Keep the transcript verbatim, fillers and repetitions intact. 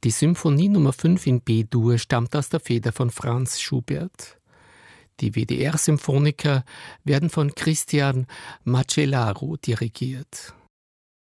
Die Symphonie Nummer fünf in B-Dur stammt aus der Feder von Franz Schubert. Die W D R-Symphoniker werden von Christian Macellaro dirigiert.